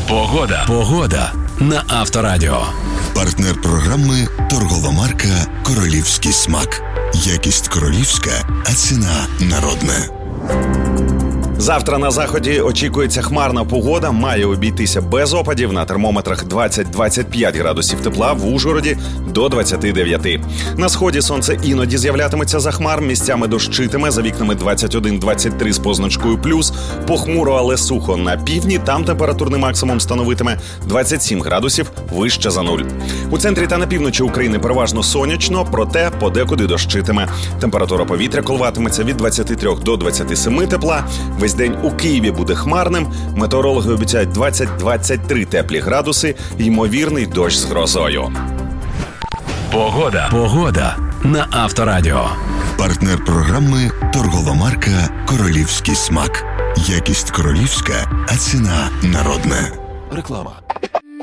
Погода на Авторадіо. Партнер програми торгова марка «Королівський смак». Якість королівська, а ціна народна. Завтра на заході очікується хмарна погода, має обійтися без опадів, на термометрах 20-25 градусів тепла, в Ужгороді до 29. На сході сонце іноді з'являтиметься за хмар, місцями дощитиме, за вікнами 21-23 з позначкою плюс, похмуро, але сухо на півдні, там температурний максимум становитиме 27 градусів вище за нуль. У центрі та на півночі України переважно сонячно, проте подекуди дощитиме. Температура повітря коливатиметься від 23 до 27 тепла. Весь день у Києві буде хмарним. Метеорологи обіцяють 20-23 теплі градуси, ймовірний дощ з грозою. Погода на Авторадіо. Партнер програми торгова марка «Королівський смак». Якість королівська, а ціна народна. Реклама.